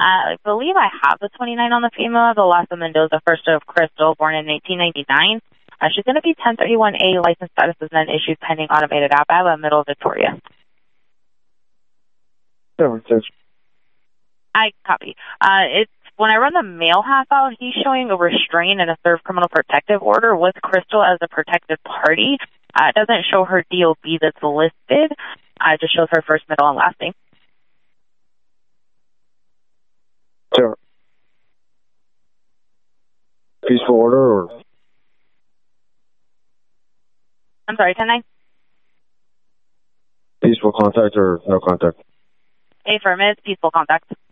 I believe I have the 29 on the female, the Lassa Mendoza, first of Crystal, born in 1999. She's going to be 1031A, license status is then issued pending automated app. I have a middle Victoria. I copy. It's when I run the male half out, he's showing a restraint and a served criminal protective order with Crystal as a protected party. It doesn't show her DOB that's listed. It just shows her first, middle, and last name. Sure. Peaceful order or? I'm sorry, 10-9? Peaceful contact or no contact? Affirmative, peaceful contact.